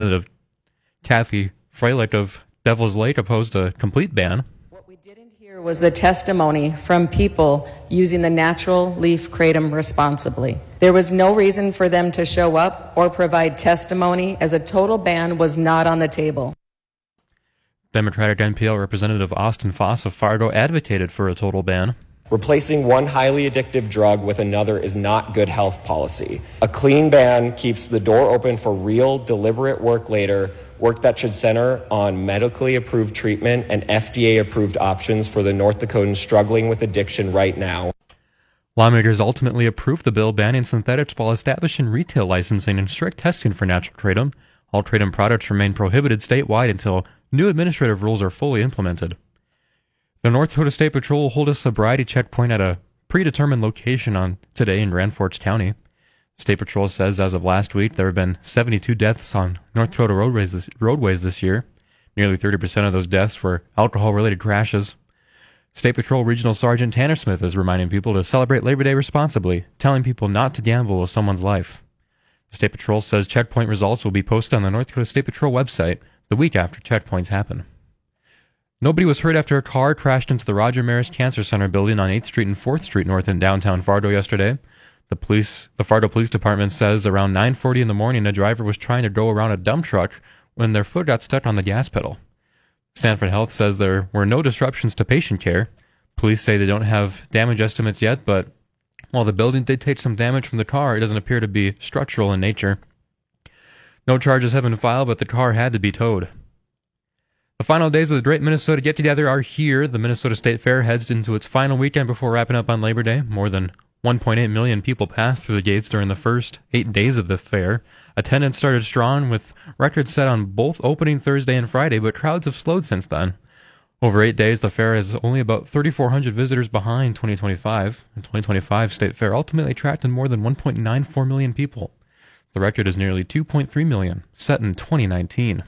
Representative Kathy Freilich of Devil's Lake opposed a complete ban. What we didn't hear was the testimony from people using the natural leaf kratom responsibly. There was no reason for them to show up or provide testimony, as a total ban was not on the table. Democratic NPL Representative Austin Foss of Fargo advocated for a total ban. Replacing one highly addictive drug with another is not good health policy. A clean ban keeps the door open for real, deliberate work later, work that should center on medically approved treatment and FDA-approved options for the North Dakotans struggling with addiction right now. Lawmakers ultimately approved the bill banning synthetics while establishing retail licensing and strict testing for natural kratom. All kratom products remain prohibited statewide until new administrative rules are fully implemented. The North Dakota State Patrol will hold a sobriety checkpoint at a predetermined location today in Grand Forks County. State Patrol says as of last week there have been 72 deaths on North Dakota roadways this year. Nearly 30% of those deaths were alcohol-related crashes. State Patrol Regional Sergeant Tanner Smith is reminding people to celebrate Labor Day responsibly, telling people not to gamble with someone's life. The State Patrol says checkpoint results will be posted on the North Dakota State Patrol website the week after checkpoints happen. Nobody was hurt after a car crashed into the Roger Maris Cancer Center building on 8th Street and 4th Street North in downtown Fargo yesterday. The Fargo Police Department says around 9:40 in the morning a driver was trying to go around a dump truck when their foot got stuck on the gas pedal. Sanford Health says there were no disruptions to patient care. Police say they don't have damage estimates yet, but while the building did take some damage from the car, it doesn't appear to be structural in nature. No charges have been filed, but the car had to be towed. The final days of the Great Minnesota Get-Together are here. The Minnesota State Fair heads into its final weekend before wrapping up on Labor Day. More than 1.8 million people passed through the gates during the first 8 days of the fair. Attendance started strong with records set on both opening Thursday and Friday, but crowds have slowed since then. Over 8 days, the fair is only about 3,400 visitors behind 2025. The 2025 State Fair ultimately attracted more than 1.94 million people. The record is nearly 2.3 million, set in 2019.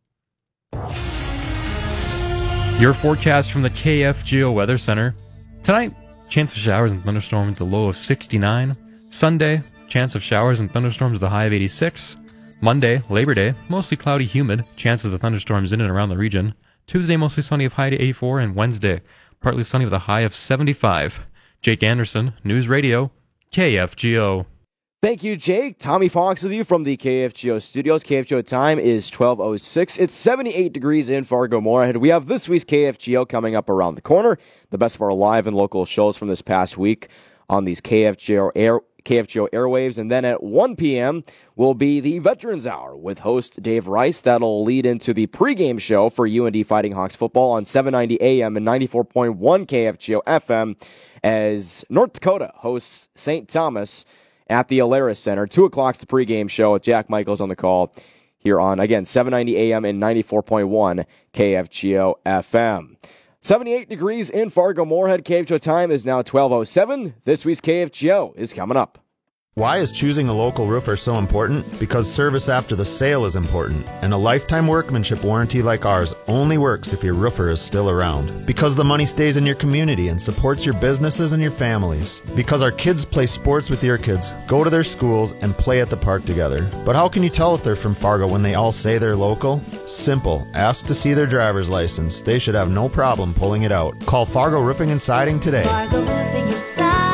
Your forecast from the KFGO Weather Center. Tonight, chance of showers and thunderstorms, a low of 69. Sunday, chance of showers and thunderstorms with a high of 86. Monday, Labor Day, mostly cloudy, humid, chance of the thunderstorms in and around the region. Tuesday, mostly sunny with high to 84, and Wednesday, partly sunny with a high of 75. Jake Anderson, News Radio, KFGO. Thank you, Jake. Tommy Fox with you from the KFGO studios. KFGO time is 12:06. It's 78 degrees in Fargo-Moorhead. We have this week's KFGO coming up around the corner. The best of our live and local shows from this past week on these KFGO airwaves. And then at 1 p.m. will be the Veterans Hour with host Dave Rice. That'll lead into the pregame show for UND Fighting Hawks football on 790 AM and 94.1 KFGO FM as North Dakota hosts St. Thomas at the Alaris Center. 2 o'clock's the pregame show with Jack Michaels on the call here on, again, 790 AM and 94.1 KFGO FM. 78 degrees in Fargo-Moorhead. KFGO time is now 12:07. This week's KFGO is coming up. Why is choosing a local roofer so important? Because service after the sale is important, and a lifetime workmanship warranty like ours only works if your roofer is still around. Because the money stays in your community and supports your businesses and your families. Because our kids play sports with your kids, go to their schools, and play at the park together. But how can you tell if they're from Fargo when they all say they're local? Simple. Ask to see their driver's license. They should have no problem pulling it out. Call Fargo Roofing and Siding today. Fargo Roofing and Siding.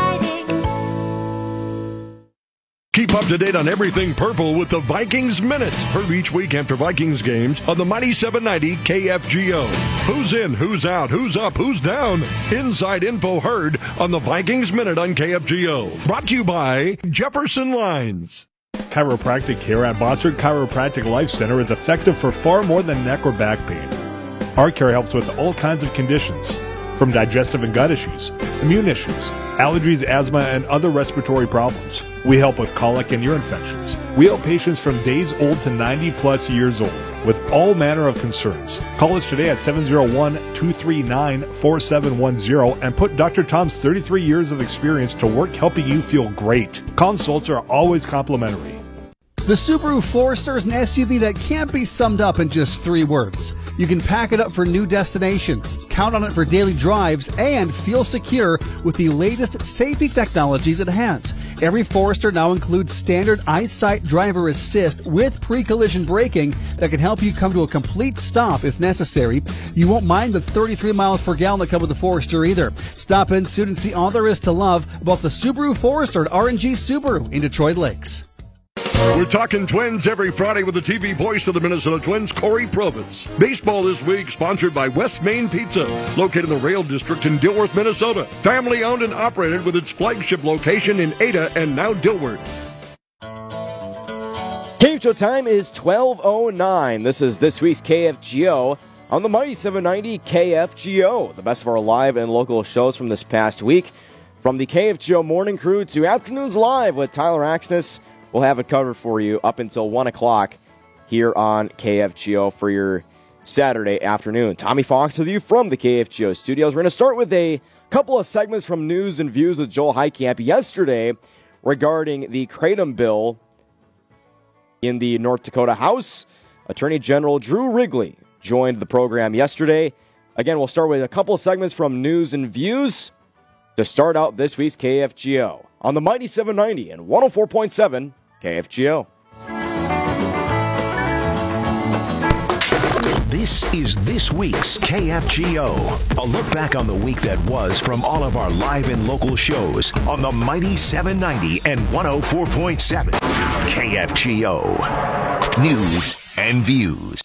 Keep up to date on everything purple with the Vikings Minute. Heard each week after Vikings games on the mighty 790 KFGO. Who's in, who's out, who's up, who's down? Inside info heard on the Vikings Minute on KFGO. Brought to you by Jefferson Lines. Chiropractic care at Bossert Chiropractic Life Center is effective for far more than neck or back pain. Our care helps with all kinds of conditions, from digestive and gut issues, immune issues, allergies, asthma, and other respiratory problems. We help with colic and ear infections. We help patients from days old to 90-plus years old with all manner of concerns. Call us today at 701-239-4710 and put Dr. Tom's 33 years of experience to work helping you feel great. Consults are always complimentary. The Subaru Forester is an SUV that can't be summed up in just 3 words. You can pack it up for new destinations, count on it for daily drives, and feel secure with the latest safety technologies it has. Every Forester now includes standard EyeSight driver assist with pre-collision braking that can help you come to a complete stop if necessary. You won't mind the 33 miles per gallon that come with the Forester either. Stop in soon and see all there is to love about the Subaru Forester at R&G Subaru in Detroit Lakes. We're talking Twins every Friday with the TV voice of the Minnesota Twins, Corey Probitz. Baseball this week sponsored by West Main Pizza, located in the Rail District in Dilworth, Minnesota. Family owned and operated with its flagship location in Ada and now Dilworth. KFGO time is 12:09. This is this week's KFGO on the Mighty 790 KFGO. The best of our live and local shows from this past week. From the KFGO morning crew to Afternoons Live with Tyler Axness. We'll have it covered for you up until 1 o'clock here on KFGO for your Saturday afternoon. Tommy Fox with you from the KFGO studios. We're going to start with a couple of segments from News and Views with Joel Heitkamp yesterday regarding the Kratom bill in the North Dakota House. Attorney General Drew Wrigley joined the program yesterday. Again, we'll start with a couple of segments from News and Views to start out this week's KFGO on the Mighty 790 and 104.7 KFGO. This is this week's KFGO. A look back on the week that was from all of our live and local shows on the Mighty 790 and 104.7 KFGO. News and Views.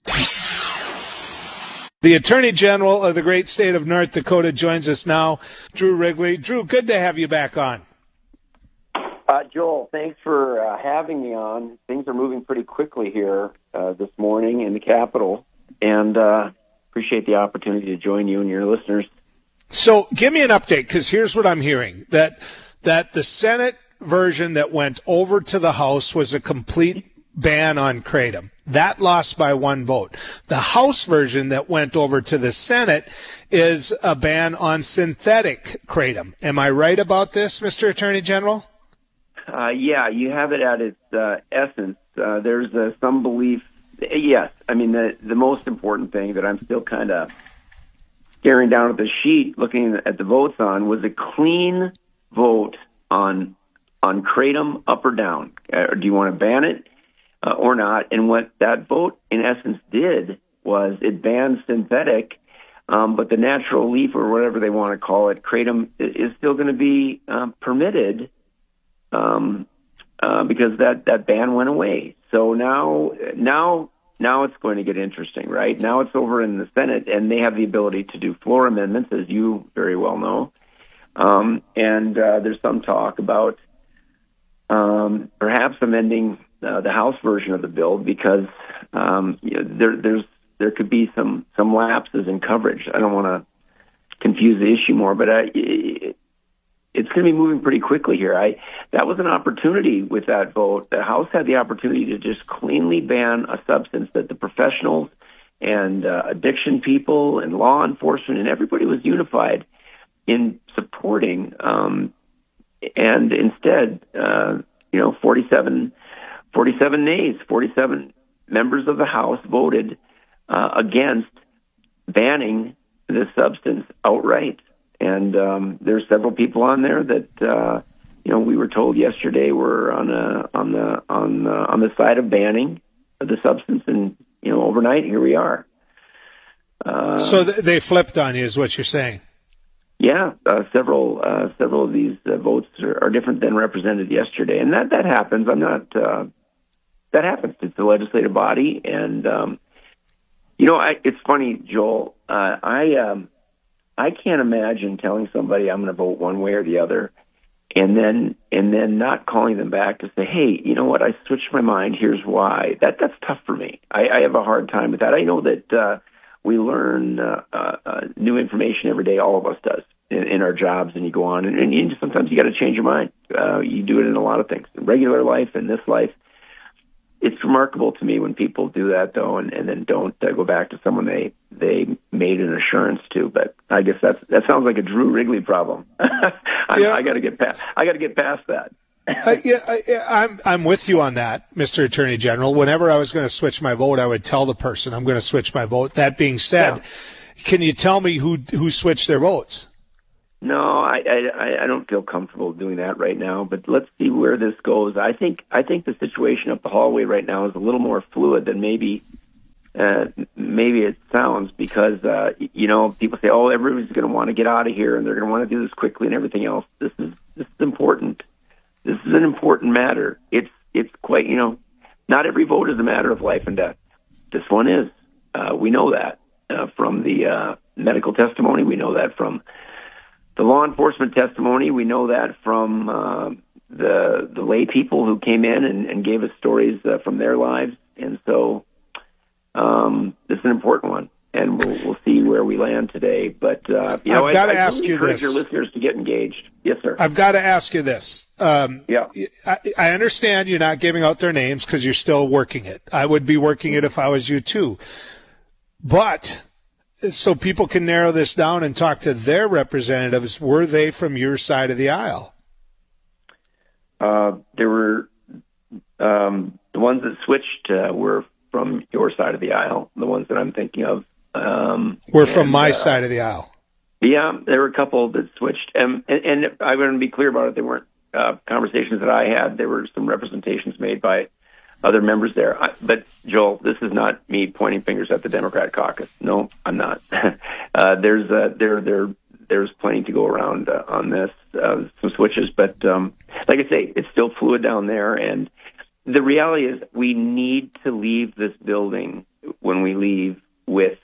The Attorney General of the great state of North Dakota joins us now, Drew Wrigley. Drew, good to have you back on. Joel, thanks for having me on. Things are moving pretty quickly here this morning in the Capitol, and appreciate the opportunity to join you and your listeners. So give me an update, because here's what I'm hearing, that the Senate version that went over to the House was a complete ban on Kratom. That lost by 1 vote. The House version that went over to the Senate is a ban on synthetic Kratom. Am I right about this, Mr. Attorney General? Yeah, you have it at its essence. There's some belief. Yes, I mean, the most important thing that I'm still kind of staring down at the sheet, looking at the votes on, was a clean vote on Kratom, up or down. Do you want to ban it or not? And what that vote, in essence, did was it banned synthetic, but the natural leaf, or whatever they want to call it, Kratom, is still going to be permitted. Because that ban went away. So now it's going to get interesting, right? Now it's over in the Senate, and they have the ability to do floor amendments, as you very well know. And there's some talk about perhaps amending the House version of the bill because there could be some lapses in coverage. I don't want to confuse the issue more, but it's going to be moving pretty quickly here. That was an opportunity with that vote. The House had the opportunity to just cleanly ban a substance that the professionals and addiction people and law enforcement and everybody was unified in supporting. And instead, 47 nays, 47 members of the House voted against banning this substance outright. And there's several people on there that we were told yesterday were on the side of banning the substance, and overnight here we are. So they flipped on you, is what you're saying? Yeah, several of these votes are different than represented yesterday, and that happens. That happens. It's the legislative body, and it's funny, Joel. I can't imagine telling somebody I'm going to vote one way or the other, and then not calling them back to say, hey, you know what? I switched my mind. Here's why. That's tough for me. I have a hard time with that. I know that we learn new information every day. All of us does in our jobs, and you go on, and sometimes you got to change your mind. You do it in a lot of things, in regular life and this life. It's remarkable to me when people do that, though, and then don't go back to someone they made an assurance to. But I guess that sounds like a Drew Wrigley problem. I got to get past that. I'm with you on that, Mr. Attorney General. Whenever I was going to switch my vote, I would tell the person I'm going to switch my vote. That being said, Can you tell me who switched their votes? No, I don't feel comfortable doing that right now, but let's see where this goes. I think the situation up the hallway right now is a little more fluid than maybe it sounds, because people say, oh, everybody's going to want to get out of here and they're going to want to do this quickly and everything else. This is important. This is an important matter. It's quite, not every vote is a matter of life and death. This one is. We know that from the medical testimony. We know that from the law enforcement testimony. We know that from the lay people who came in and gave us stories from their lives. And so this is an important one, and we'll see where we land today. But I've got to ask you this. Your listeners to get engaged. Yes, sir. I've got to ask you this. I understand you're not giving out their names because you're still working it. I would be working it if I was you too. But so people can narrow this down and talk to their representatives, were they from your side of the aisle? There were the ones that switched were from your side of the aisle. The ones that I'm thinking of were from my side of the aisle. Yeah, there were a couple that switched, and I'm going to be clear about it. They weren't conversations that I had. There were some representations made by other members there. But Joel, this is not me pointing fingers at the Democrat caucus. No, I'm not. There's plenty to go around on this, some switches, but like I say, it's still fluid down there. And the reality is, we need to leave this building when we leave with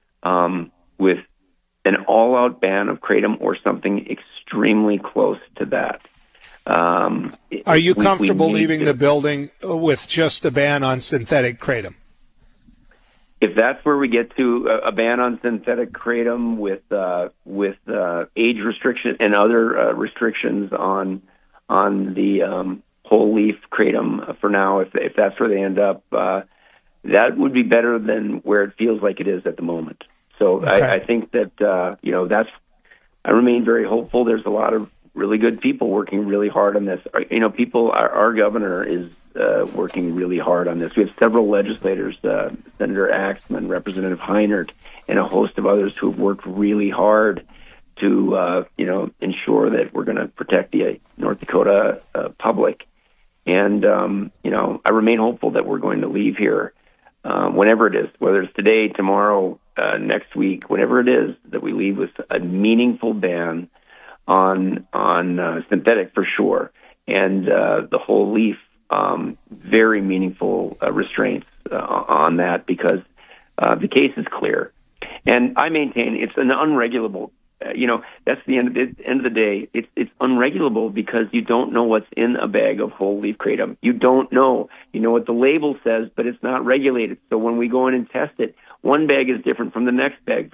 an all-out ban of kratom or something extremely close to that. Are you comfortable leaving the building with just a ban on synthetic kratom? If that's where we get to, a ban on synthetic kratom with age restriction and other restrictions on the whole leaf kratom for now, if that's where they end up, that would be better than where it feels like it is at the moment. So okay. I think that I remain very hopeful. There's a lot of really good people working really hard on this. Our governor is working really hard on this. We have several legislators, Senator Axman, Representative Heinert, and a host of others who have worked really hard to, ensure that we're going to protect the North Dakota public. And, I remain hopeful that we're going to leave here, whenever it is, whether it's today, tomorrow, next week, whenever it is, that we leave with a meaningful ban on synthetic for sure, and the whole leaf, very meaningful restraints on that, because the case is clear. And I maintain it's an unregulable. That's the end of the day. It's unregulable because you don't know what's in a bag of whole leaf kratom. You don't know. You know what the label says, but it's not regulated. So when we go in and test it, one bag is different from the next bag,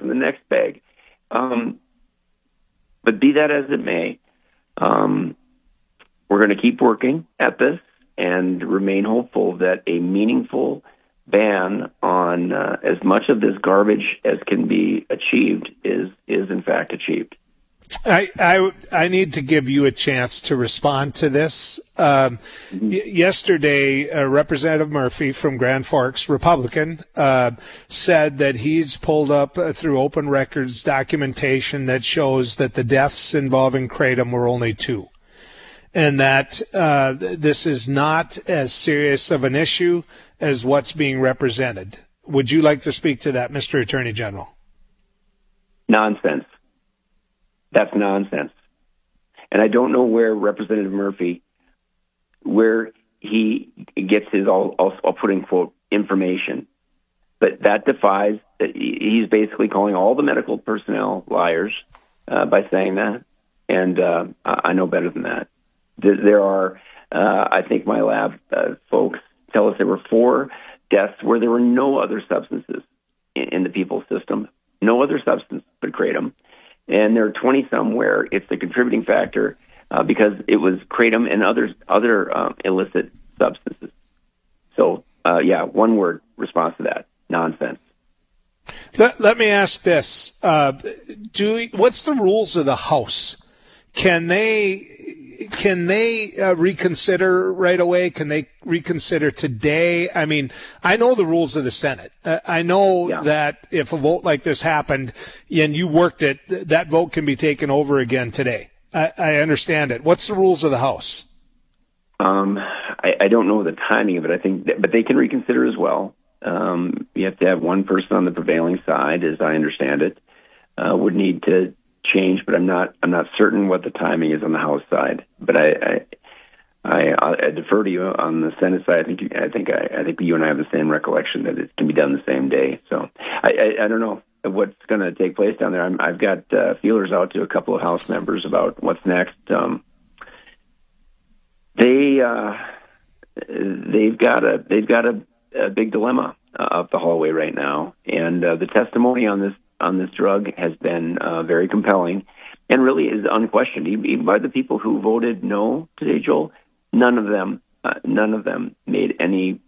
But be that as it may, we're going to keep working at this and remain hopeful that a meaningful ban on as much of this garbage as can be achieved is in fact achieved. I need to give you a chance to respond to this. Yesterday, Representative Murphy from Grand Forks, Republican, said that he's pulled up through open records documentation that shows that the deaths involving kratom were only 2. And that this is not as serious of an issue as what's being represented. Would you like to speak to that, Mr. Attorney General? Nonsense. That's nonsense. And I don't know where Representative Murphy, where he gets his, I'll put in quote, information. But that defies, he's basically calling all the medical personnel liars by saying that. And I know better than that. There are, I think my lab folks tell us there were 4 deaths where there were no other substances in the people's system, no other substance but kratom. And there are 20-some where it's the contributing factor because it was kratom and other illicit substances. So, one word response to that: nonsense. Let me ask this: what's the rules of the House? Can Can they reconsider right away? Can they reconsider today? I mean, I know the rules of the Senate. I know that if a vote like this happened and you worked it, that vote can be taken over again today. I understand it. What's the rules of the House? I don't know the timing of it. But they can reconsider as well. You have to have one person on the prevailing side, as I understand it, would need to change, but I'm not certain what the timing is on the House side. But I defer to you on the Senate side. I think you and I have the same recollection that it can be done the same day. So I don't know what's going to take place down there. I've got feelers out to a couple of House members about what's next. They've got a big dilemma up the hallway right now, and the testimony on this drug has been very compelling, and really is unquestioned. Even by the people who voted no today, Joel, none of them made any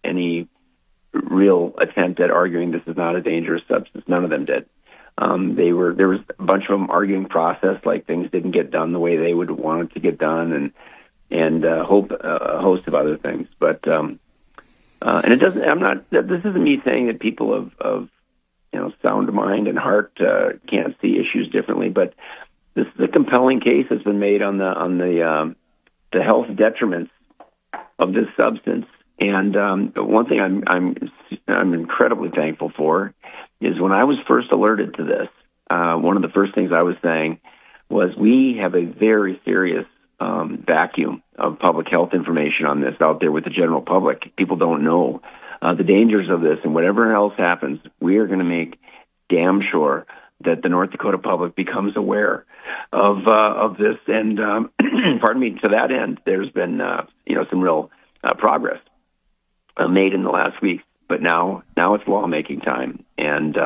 real attempt at arguing this is not a dangerous substance. None of them did. There was a bunch of them arguing process, like things didn't get done the way they would want it to get done, and a host of other things. But and it doesn't. This isn't me saying that people of sound mind and heart can't see issues differently, but this is a compelling case that's been made on the health detriments of this substance. And one thing I'm incredibly thankful for is when I was first alerted to this, one of the first things I was saying was we have a very serious vacuum of public health information on this out there with the general public. People don't know the dangers of this, and whatever else happens, we are going to make damn sure that the North Dakota public becomes aware of this. And pardon me, to that end, there's been some real progress made in the last week. But now it's lawmaking time, and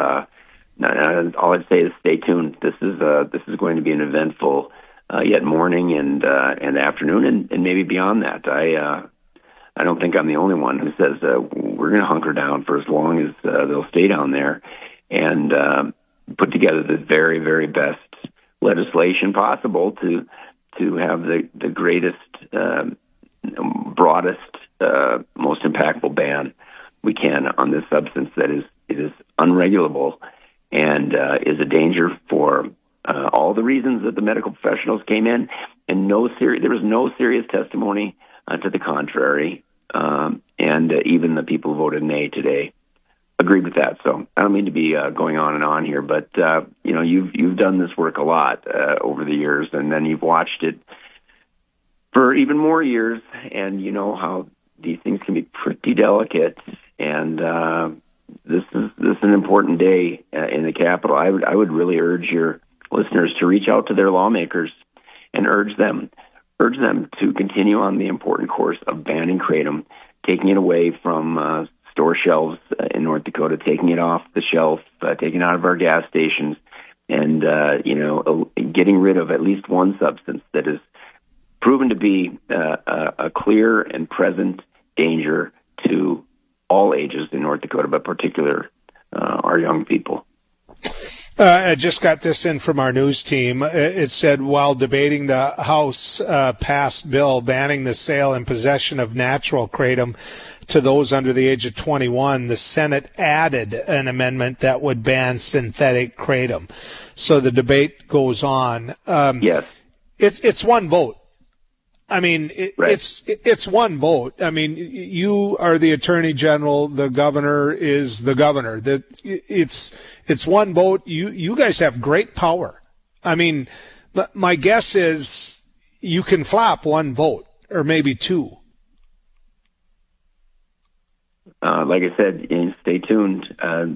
all I'd say is stay tuned. This is going to be an eventful yet morning and afternoon, and maybe beyond that. I don't think I'm the only one who says we're going to hunker down for as long as they'll stay down there and put together the very, very best legislation possible to have the greatest, broadest, most impactful ban we can on this substance that is unregulable and is a danger for all the reasons that the medical professionals came in, and there was no serious testimony to the contrary, and even the people who voted nay today agreed with that. So I don't mean to be going on and on here, but you've done this work a lot over the years, and then you've watched it for even more years, and you know how these things can be pretty delicate. And this is an important day in the Capitol. I would really urge your listeners to reach out to their lawmakers and urge them to continue on the important course of banning kratom, taking it away from store shelves in North Dakota, taking it off the shelf, taking it out of our gas stations, and getting rid of at least one substance that is proven to be a clear and present danger to all ages in North Dakota, but particularly our young people. I just got this in from our news team. It said, while debating the House passed bill banning the sale and possession of natural kratom to those under the age of 21, the Senate added an amendment that would ban synthetic kratom. So the debate goes on. Yes. It's one vote. I mean, right. It's one vote. I mean, you are the Attorney General. The governor is the governor. It's one vote. You guys have great power. I mean, my guess is you can flop one vote or maybe two. Like I said, stay tuned.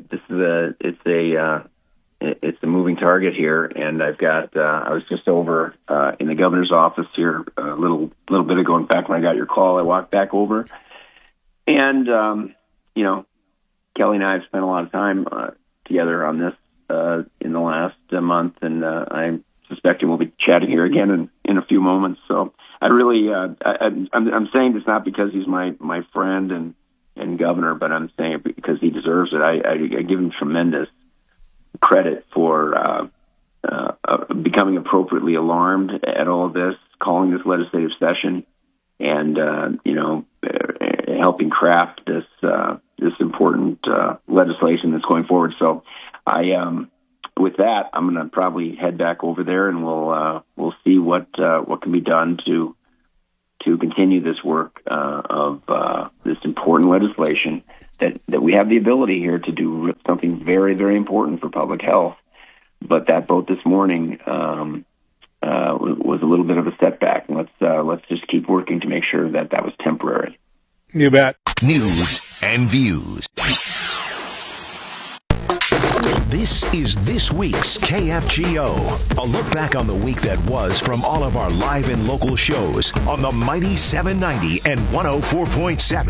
It's a moving target here, and I've got. I was just over in the governor's office here a little bit ago. In fact, when I got your call, I walked back over, and Kelly and I have spent a lot of time together on this in the last month, and I'm suspecting we'll be chatting here again in a few moments. So I really, I'm saying this not because he's my friend and governor, but I'm saying it because he deserves it. I give him tremendous credit for becoming appropriately alarmed at all of this, calling this legislative session and, helping craft this important legislation that's going forward. So with that, I'm going to probably head back over there, and we'll see what can be done to continue this work of this important legislation that we have the ability here to do something very, very important for public health. But that vote this morning was a little bit of a setback. And let's just keep working to make sure that was temporary. You bet. News and views. This is this week's KFGO. A look back on the week that was from all of our live and local shows on the Mighty 790 and 104.7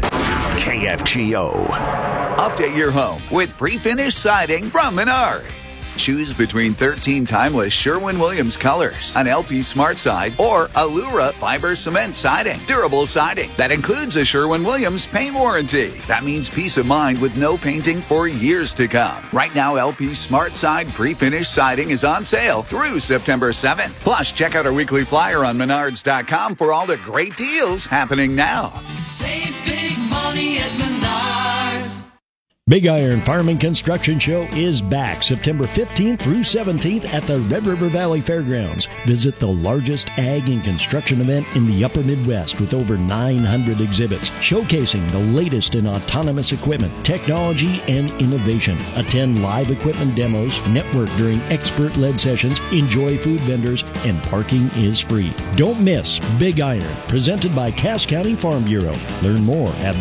KFGO. Update your home with pre-finished siding from Menards. Choose between 13 timeless Sherwin-Williams colors, an LP Smart Side, or Allura fiber cement siding. Durable siding that includes a Sherwin-Williams paint warranty. That means peace of mind with no painting for years to come. Right now, LP Smart Side pre-finished siding is on sale through September 7th. Plus, check out our weekly flyer on Menards.com for all the great deals happening now. Save big money at Menards. Big Iron Farm and Construction Show is back September 15th through 17th at the Red River Valley Fairgrounds. Visit the largest ag and construction event in the upper Midwest with over 900 exhibits showcasing the latest in autonomous equipment, technology, and innovation. Attend live equipment demos, network during expert-led sessions, enjoy food vendors, and parking is free. Don't miss Big Iron, presented by Cass County Farm Bureau. Learn more at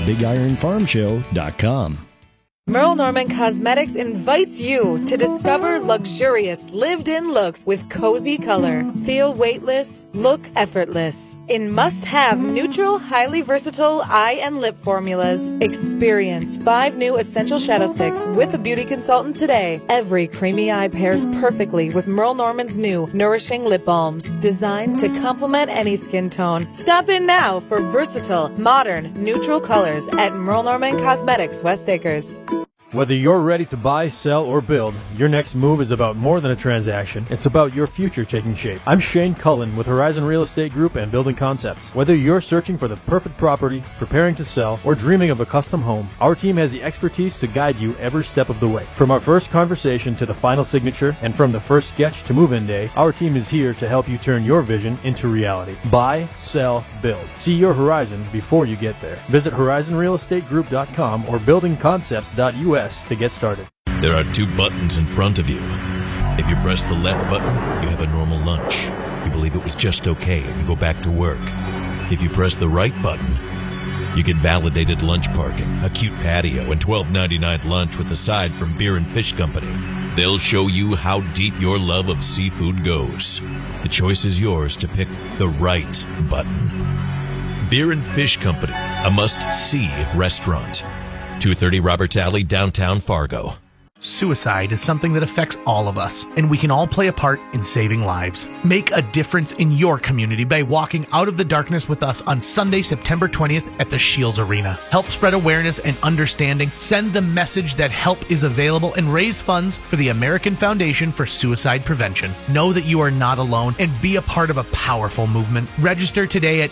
BigIronFarmShow.com. Merle Norman Cosmetics invites you to discover luxurious lived-in looks with cozy color. Feel weightless, look effortless. In must-have neutral, highly versatile eye and lip formulas. Experience 5 new essential shadow sticks with a beauty consultant today. Every creamy eye pairs perfectly with Merle Norman's new nourishing lip balms, designed to complement any skin tone. Stop in now for versatile, modern, neutral colors at Merle Norman Cosmetics, West Acres. Whether you're ready to buy, sell, or build, your next move is about more than a transaction. It's about your future taking shape. I'm Shane Cullen with Horizon Real Estate Group and Building Concepts. Whether you're searching for the perfect property, preparing to sell, or dreaming of a custom home, our team has the expertise to guide you every step of the way. From our first conversation to the final signature, and from the first sketch to move-in day, our team is here to help you turn your vision into reality. Buy, sell, build. See your horizon before you get there. Visit horizonrealestategroup.com or buildingconcepts.us to get started. There are 2 buttons in front of you. If you press the left button, you have a normal lunch. You believe it was just okay and you go back to work. If you press the right button, you get validated lunch parking, a cute patio, and $12.99 lunch with a side from Beer and Fish Company. They'll show you how deep your love of seafood goes. The choice is yours to pick the right button. Beer and Fish Company, a must-see restaurant. 230 Roberts Alley, downtown Fargo. Suicide is something that affects all of us, and we can all play a part in saving lives. Make a difference in your community by walking out of the darkness with us on Sunday, September 20th at the Shields Arena. Help spread awareness and understanding, send the message that help is available, and raise funds for the American Foundation for Suicide Prevention. Know that you are not alone and be a part of a powerful movement. Register today at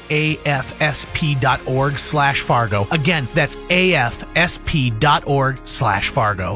afsp.org/Fargo. Again, that's afsp.org/Fargo.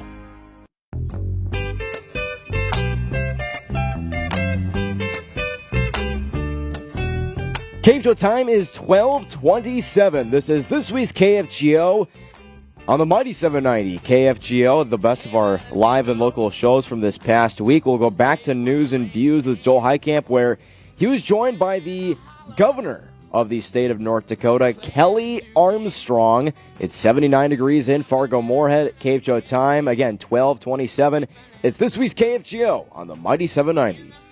KFGO time is 12:27. This is this week's KFGO on the Mighty 790. KFGO, the best of our live and local shows from this past week. We'll go back to news and views with Joel Heitkamp, where he was joined by the governor of the state of North Dakota, Kelly Armstrong. It's 79 degrees in Fargo-Moorhead. KFGO time, again, 12:27. It's this week's KFGO on the Mighty 790.